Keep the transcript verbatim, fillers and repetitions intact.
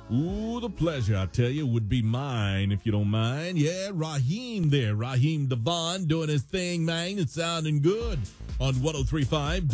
Ooh, the pleasure, I tell you, would be mine if you don't mind. Yeah, Raheem there. Raheem Devon doing his thing, man. It's sounding good on one oh three point five